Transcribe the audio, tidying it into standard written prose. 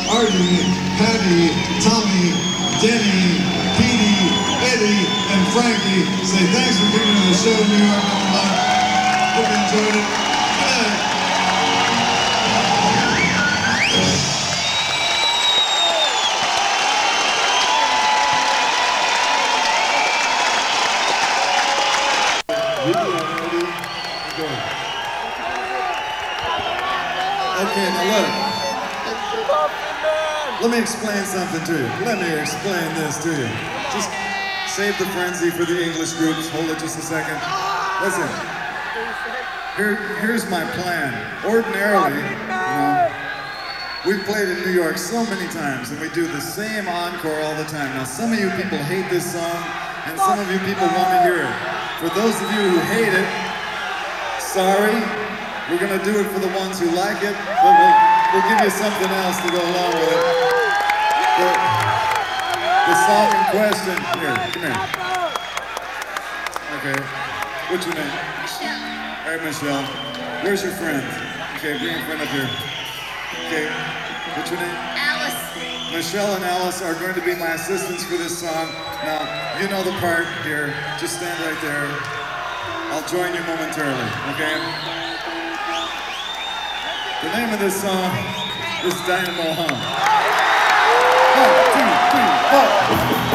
Artie, Patty, Tommy, Denny, Petey, Eddie, and Frankie say thanks for coming to the show in New York number 1. Hope you enjoyed it. Good night. Okay, now look. Let me explain something to you. Let me explain this to you. Just save the frenzy for the English groups. Hold it just a second. Listen. Here's my plan. Ordinarily, we've played in New York so many times and we do the same encore all the time. Now some of you people hate this song and some of you people want to hear it. For those of you who hate it, sorry. We're gonna do it for the ones who like it, but we'll give you something else to go along with it. The song in question, here, come here. Okay, what's your name? Michelle. All right, Michelle. Where's your friend? Okay, bring your friend up here. Okay, what's your name? Alice. Michelle and Alice are going to be my assistants for this song. Now, you know the part here. Just stand right there. I'll join you momentarily, okay? The name of this song is Dynamo Hum. 1, 2, 3, 4.